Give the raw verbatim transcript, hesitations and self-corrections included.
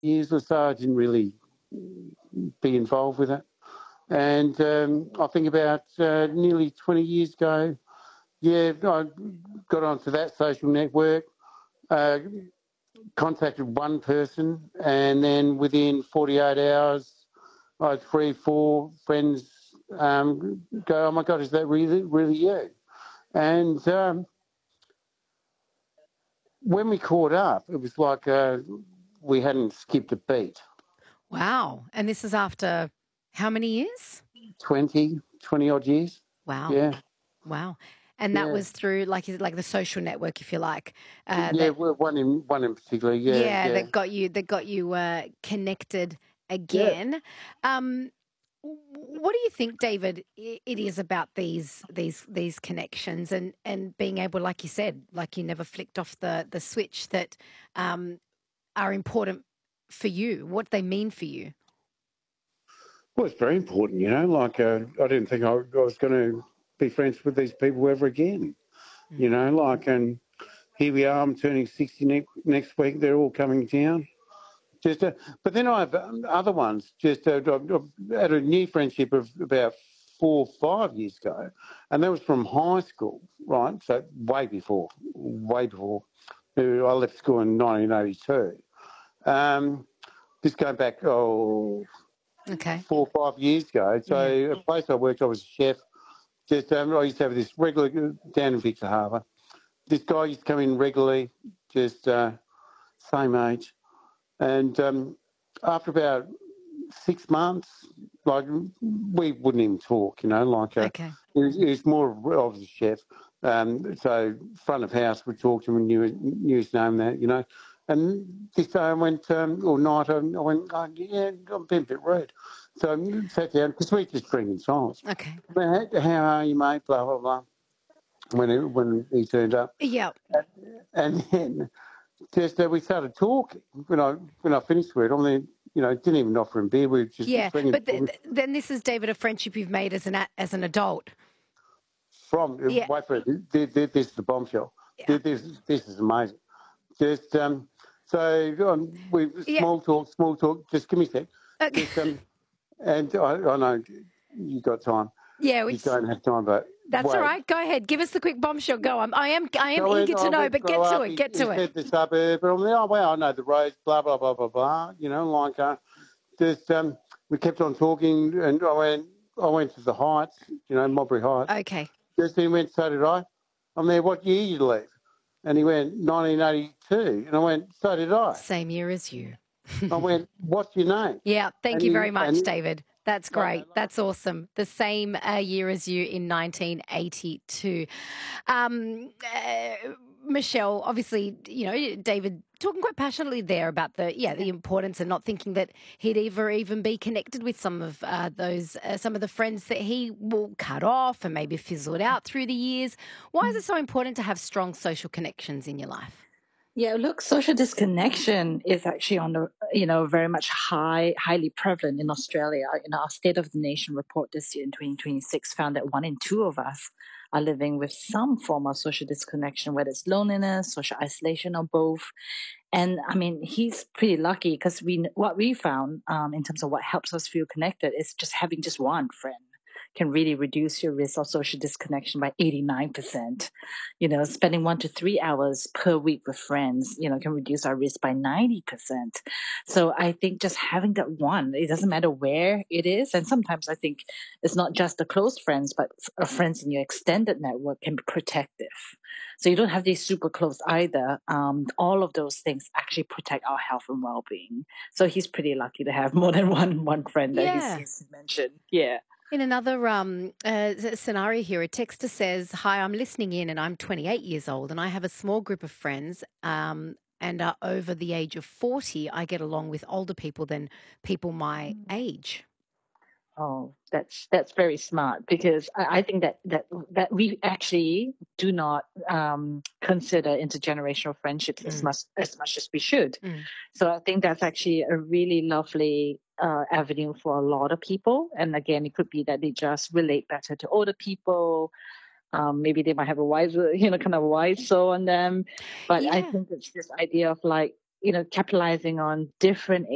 years or so, I didn't really be involved with it. And um, I think about uh, nearly twenty years ago, yeah, I got onto that social network, uh, contacted one person, and then within forty-eight hours, I had three, four friends um, go, oh my God, is that really, really you? And um, when we caught up, it was like uh, we hadn't skipped a beat. Wow. And this is after how many years? twenty, twenty odd years. Wow. Yeah. Wow. And that Yeah. was through, like, is it like the social network, if you like. Uh, Yeah, that, well, one in one in particular. Yeah, yeah, yeah. that got you, that got you uh, connected Yeah. again. Um, w- what do you think, David, i- it is about these these these connections and and being able, like you said, like you never flicked off the the switch, that um, are important for you? What they mean for you? Well, it's very important, you know. Like, uh, I didn't think I, I was going to be friends with these people ever again, you Mm. know. Like, and here we are. I'm turning sixty ne- next week. They're all coming down. Just, uh, but then I have um, other ones. Just uh, I've, I've had a new friendship of about four, five years ago, and that was from high school, right? So way before, way before. Uh, I left school in nineteen eighty-two. Um, this going back, oh, Okay. four or five years ago. So Yeah. a place I worked, I was a chef. Just um, I used to have this regular down in Victor Harbour. This guy used to come in regularly, just uh, same age, and um, after about six months, like we wouldn't even talk, you know. Like uh, Okay. it, was, it was more of the chef. Um, so front of house would talk to him and knew, knew his name, that, you know. And this day I went, um, or night, I went, oh, yeah, I'm being a bit rude. So I sat down, because we just drink in silence. Okay. How, how are you, mate? Blah, blah, blah. When he, when he turned up. Yeah. And then just uh, we started talking. When I when I finished with it, I mean, you know, didn't even offer him beer. We were just Yeah, drinking but th- th- then this is, David, a friendship you've made as an a- as an adult. from, Yeah. wait for it, this, this is the bombshell. Yeah. This, this is amazing. Just, um, so um, we Yeah. small talk, small talk, just give me a sec. Okay. Just, um, and I, I know you got time. Yeah, You which don't have time, but that's all wait. right. Go ahead. Give us the quick bombshell. Go. I'm, I am I am So eager I to know, went but grow get to up. it. He, Get he to it. said the suburb, and I'm like, oh well, I know the roads, blah blah blah blah blah. You know, like uh, just um, we kept on talking, and I went, I went to the Heights, you know, Mowbray Heights. Okay. Just he went, so did I. I'm there. What year you leave? And he went nineteen eighty-two, and I went, so did I. Same year as you. I went, what's your name? Yeah. Thank And you he very much, and David. That's lovely, great. That's awesome. The same uh, year as you in nineteen eighty-two. Um, uh, Michelle, obviously, you know, David talking quite passionately there about the yeah the importance and not thinking that he'd ever even be connected with some of uh, those uh, some of the friends that he will cut off and maybe fizzled out through the years. Why is it so important to have strong social connections in your life? Yeah, look, social disconnection is actually on the, you know, very much high, highly prevalent in Australia. You know, our State of the Nation report this year in twenty twenty-six found that one in two of us are living with some form of social disconnection, whether it's loneliness, social isolation, or both. And I mean, he's pretty lucky because we what we found um, in terms of what helps us feel connected is just having just one friend can really reduce your risk of social disconnection by eighty-nine percent. You know, spending one to three hours per week with friends, you know, can reduce our risk by ninety percent. So I think just having that one, it doesn't matter where it is. And sometimes I think it's not just the close friends, but f- friends in your extended network can be protective. So you don't have these super close either. Um, all of those things actually protect our health and well-being. So he's pretty lucky to have more than one one friend that he's, Yeah. he's mentioned. Yeah. In another um, uh, scenario here, a texter says, "Hi, I'm listening in and I'm twenty-eight years old and I have a small group of friends um, and are over the age of forty. I get along with older people than people my age." Oh, that's that's very smart because I, I think that that that we actually do not um, consider intergenerational friendships as Mm. much as much as we should. Mm. So I think that's actually a really lovely uh, avenue for a lot of people. And again, it could be that they just relate better to older people. Um, maybe they might have a wiser, you know, kind of wise soul on them. But I Yeah. think it's this idea of like, you know, capitalizing on different